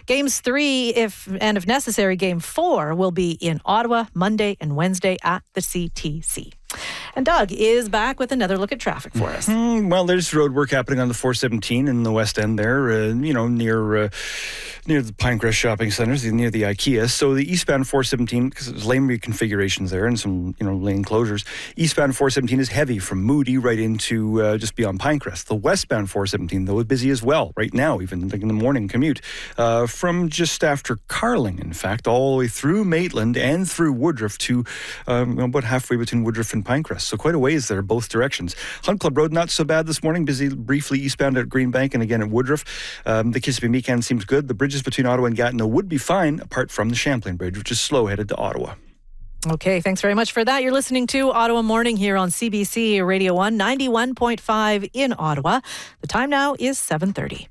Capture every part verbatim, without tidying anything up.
Games three, if and if necessary, game four will be in Ottawa Monday and Wednesday at the C T C. And Doug is back with another look at traffic for us. Mm, well, there's road work happening on the four seventeen in the West End there, uh, you know, near uh, near the Pinecrest Shopping Centre, near the IKEA. So the eastbound four seventeen, because there's lane reconfigurations there and some, you know, lane closures. Eastbound four seventeen is heavy from Moody right into uh, just beyond Pinecrest. The westbound four seventeen, though, is busy as well right now, even like in the morning commute, uh, from just after Carling, in fact, all the way through Maitland and through Woodruff to um, about halfway between Woodruff and Pinecrest. So quite a ways there, both directions. Hunt Club Road, not so bad this morning. Busy briefly eastbound at Greenbank and again at Woodruff. Um, the Kissimmee-Meekan seems good. The bridges between Ottawa and Gatineau would be fine, apart from the Champlain Bridge, which is slow headed to Ottawa. Okay, thanks very much for that. You're listening to Ottawa Morning here on C B C Radio one, ninety-one point five in Ottawa. The time now is seven thirty.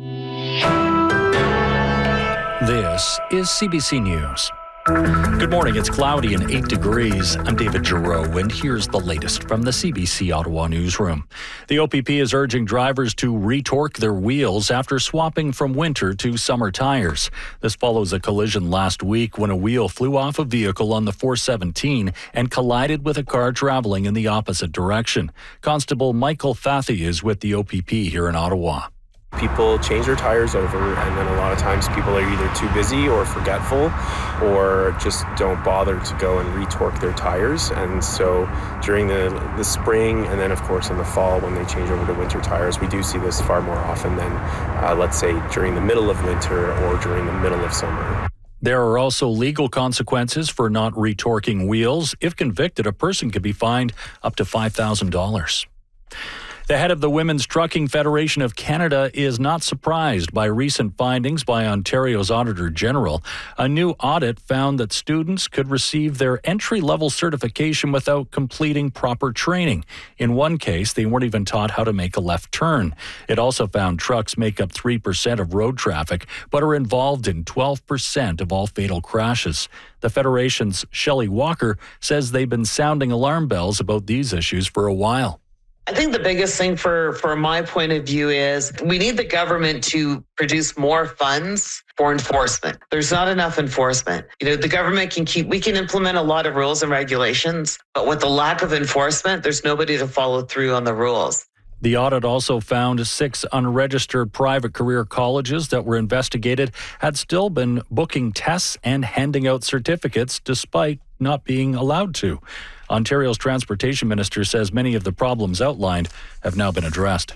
This is C B C News. Good morning. It's cloudy and eight degrees. I'm David Giroux, and here's the latest from the C B C Ottawa newsroom. The O P P is urging drivers to retorque their wheels after swapping from winter to summer tires. This follows a collision last week when a wheel flew off a vehicle on the four seventeen and collided with a car traveling in the opposite direction. Constable Michael Thathy is with the O P P here in Ottawa. People change their tires over, and then a lot of times people are either too busy or forgetful or just don't bother to go and retorque their tires. And so during the, the spring and then, of course, in the fall when they change over to winter tires, we do see this far more often than, uh, let's say, during the middle of winter or during the middle of summer. There are also legal consequences for not retorquing wheels. If convicted, a person could be fined up to five thousand dollars. The head of the Women's Trucking Federation of Canada is not surprised by recent findings by Ontario's Auditor General. A new audit found that students could receive their entry-level certification without completing proper training. In one case, they weren't even taught how to make a left turn. It also found trucks make up three percent of road traffic, but are involved in twelve percent of all fatal crashes. The Federation's Shelley Walker says they've been sounding alarm bells about these issues for a while. I think the biggest thing for, for my point of view is we need the government to produce more funds for enforcement. There's not enough enforcement. You know, the government can keep, we can implement a lot of rules and regulations, but with the lack of enforcement, there's nobody to follow through on the rules. The audit also found six unregistered private career colleges that were investigated had still been booking tests and handing out certificates despite not being allowed to. Ontario's transportation minister says many of the problems outlined have now been addressed.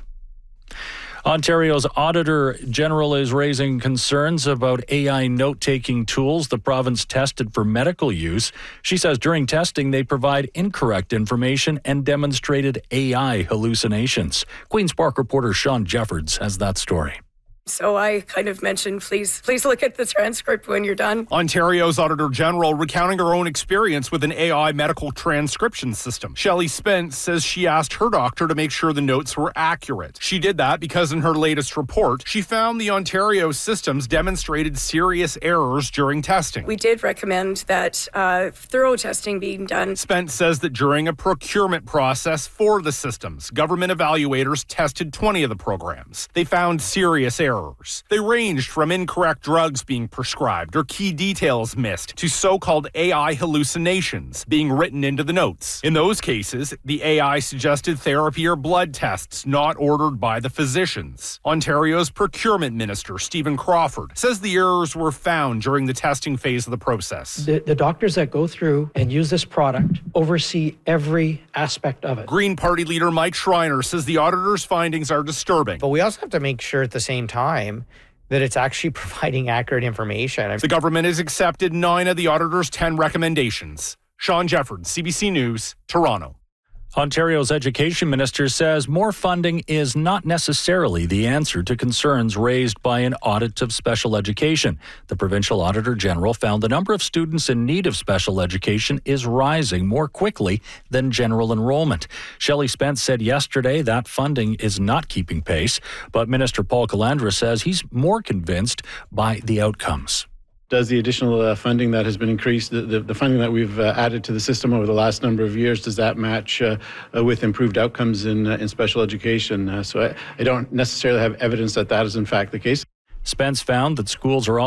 Ontario's Auditor General is raising concerns about A I note-taking tools the province tested for medical use. She says during testing, they provide incorrect information and demonstrated A I hallucinations. Queen's Park reporter Sean Jeffords has that story. So I kind of mentioned, please, please look at the transcript when you're done. Ontario's Auditor General recounting her own experience with an A I medical transcription system. Shelley Spence says she asked her doctor to make sure the notes were accurate. She did that because in her latest report, she found the Ontario systems demonstrated serious errors during testing. We did recommend that uh, thorough testing being done. Spence says that during a procurement process for the systems, government evaluators tested twenty of the programs. They found serious errors. They ranged from incorrect drugs being prescribed or key details missed to so-called A I hallucinations being written into the notes. In those cases, the A I suggested therapy or blood tests not ordered by the physicians. Ontario's procurement minister, Stephen Crawford, says the errors were found during the testing phase of the process. The, the doctors that go through and use this product oversee every aspect of it. Green Party leader Mike Schreiner says the auditor's findings are disturbing. But we also have to make sure at the same time that it's actually providing accurate information. The government has accepted nine of the auditor's ten recommendations. Sean Jeffords, C B C News, Toronto. Ontario's education minister says more funding is not necessarily the answer to concerns raised by an audit of special education. The provincial auditor general found the number of students in need of special education is rising more quickly than general enrollment. Shelley Spence said yesterday that funding is not keeping pace, but Minister Paul Calandra says he's more convinced by the outcomes. Does the additional uh, funding that has been increased, the, the, the funding that we've uh, added to the system over the last number of years, does that match uh, uh, with improved outcomes in uh, in special education? Uh, so I, I don't necessarily have evidence that that is in fact the case. Spence found that schools are